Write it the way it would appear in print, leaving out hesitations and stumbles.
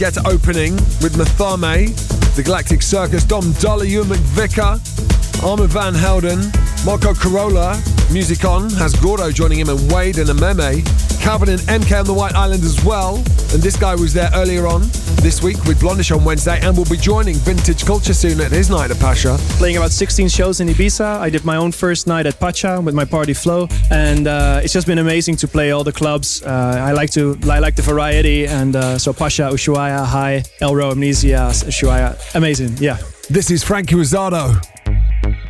Get opening with Mathame, The Galactic Circus, Dom Dollar, Ewan McVicker, Armand Van Helden, Marco Carola, Music On, has Gordo joining him, and Wade and Ameme. Calvin and MK on the White Island as well. And this guy was there earlier on this week with Blondish on Wednesday, and will be joining Vintage Culture soon at his night at Pacha. Playing about 16 shows in Ibiza. I did my own first night at Pacha with my party Flow, and it's just been amazing to play all the clubs. I like the variety, and so Pacha, Ushuaia, High, Elro, Amnesia, Ushuaia, amazing, yeah. This is Frankie Rosado.